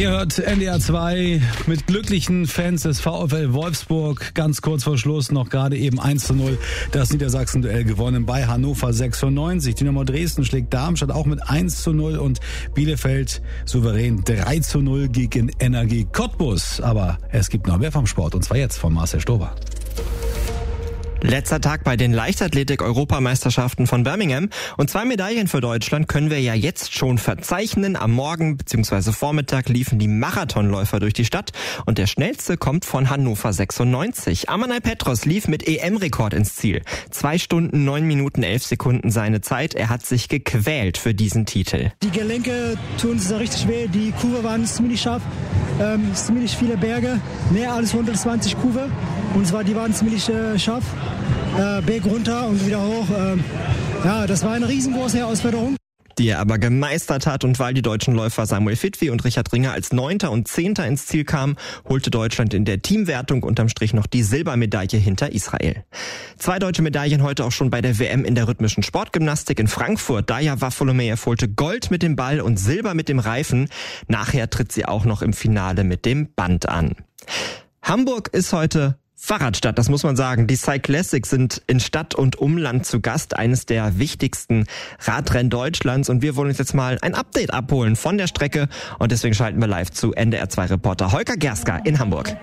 Ihr hört NDR 2 mit glücklichen Fans des VfL Wolfsburg. Ganz kurz vor Schluss noch gerade eben 1:0 das Niedersachsen-Duell gewonnen bei Hannover 96. Dynamo Dresden schlägt Darmstadt auch mit 1:0 und Bielefeld souverän 3:0 gegen Energie Cottbus. Aber es gibt noch mehr vom Sport und zwar jetzt von Marcel Stober. Letzter Tag bei den Leichtathletik-Europameisterschaften von Birmingham und 2 Medaillen für Deutschland können wir ja jetzt schon verzeichnen. Am Morgen bzw. Vormittag liefen die Marathonläufer durch die Stadt und der schnellste kommt von Hannover 96. Amanal Petros lief mit EM-Rekord ins Ziel. 2 Stunden, 9 Minuten, 11 Sekunden seine Zeit. Er hat sich gequält für diesen Titel. Die Gelenke tun es richtig weh, die Kurve waren ziemlich scharf, ziemlich viele Berge, mehr als 120 Kurve und zwar die waren ziemlich scharf. Berg runter und wieder hoch. Das war eine riesengroße Herausforderung. Die er aber gemeistert hat, und weil die deutschen Läufer Samuel Fitwi und Richard Ringer als 9. und 10. ins Ziel kamen, holte Deutschland in der Teamwertung unterm Strich noch die Silbermedaille hinter Israel. 2 deutsche Medaillen heute auch schon bei der WM in der rhythmischen Sportgymnastik in Frankfurt. Daya Wafolomejew holte Gold mit dem Ball und Silber mit dem Reifen. Nachher tritt sie auch noch im Finale mit dem Band an. Hamburg ist heute Fahrradstadt, das muss man sagen. Die Cyclassics sind in Stadt und Umland zu Gast, eines der wichtigsten Radrennen Deutschlands. Und wir wollen uns jetzt mal ein Update abholen von der Strecke. Und deswegen schalten wir live zu NDR 2 Reporter Holger Gerska in Hamburg.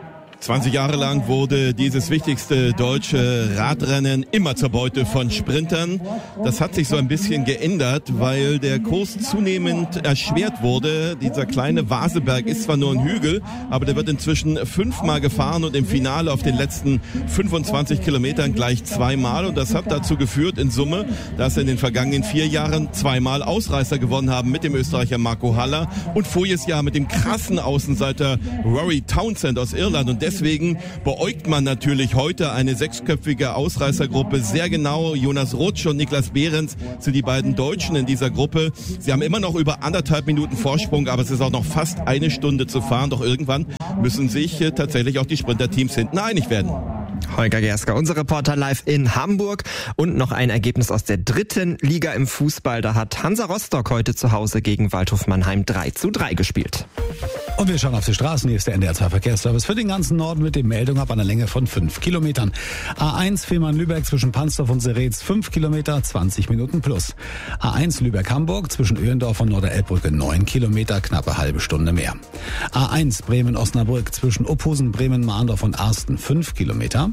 20 Jahre lang wurde dieses wichtigste deutsche Radrennen immer zur Beute von Sprintern. Das hat sich so ein bisschen geändert, weil der Kurs zunehmend erschwert wurde. Dieser kleine Vaseberg ist zwar nur ein Hügel, aber der wird inzwischen 5-mal gefahren und im Finale auf den letzten 25 Kilometern gleich 2-mal. Und das hat dazu geführt in Summe, dass in den vergangenen 4 Jahren 2-mal Ausreißer gewonnen haben mit dem Österreicher Marco Haller und voriges Jahr mit dem krassen Außenseiter Rory Townsend aus Irland. Und deswegen beäugt man natürlich heute eine 6-köpfige Ausreißergruppe sehr genau. Jonas Rutsch und Niklas Behrens sind die beiden Deutschen in dieser Gruppe. Sie haben immer noch über 1,5 Minuten Vorsprung, aber es ist auch noch fast 1 Stunde zu fahren. Doch irgendwann müssen sich tatsächlich auch die Sprinterteams hinten einig werden. Holger Gerska, unser Reporter live in Hamburg. Und noch ein Ergebnis aus der 3. Liga im Fußball. Da hat Hansa Rostock heute zu Hause gegen Waldhof Mannheim 3:3 gespielt. Und wir schauen auf die Straßen. Hier ist der NDR 2 Verkehrsservice für den ganzen Norden mit der Meldung ab einer Länge von 5 Kilometern. A1 Fehmarn-Lübeck zwischen Pansdorf und Seretz 5 Kilometer, 20 Minuten plus. A1 Lübeck-Hamburg zwischen Öhendorf und Norderelbbrücke 9 Kilometer, knappe halbe Stunde mehr. A1 Bremen-Osnabrück zwischen Uphusen, Bremen-Mahndorf und Arsten 5 Kilometer.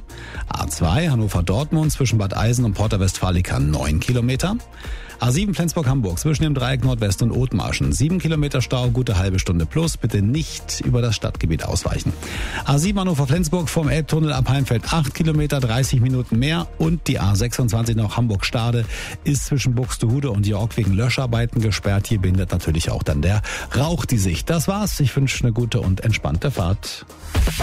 A2 Hannover-Dortmund zwischen Bad Eisen und Porta Westfalica 9 Kilometer. A7 Flensburg-Hamburg zwischen dem Dreieck Nordwest und Othmarschen 7 Kilometer Stau, gute halbe Stunde plus, bitte nicht über das Stadtgebiet ausweichen. A7 Hannover-Flensburg vom Elbtunnel ab Heimfeld 8 Kilometer, 30 Minuten mehr, und die A26 noch Hamburg-Stade ist zwischen Buxtehude und York wegen Löscharbeiten gesperrt. Hier behindert natürlich auch dann der Rauch die Sicht. Das war's, ich wünsche eine gute und entspannte Fahrt.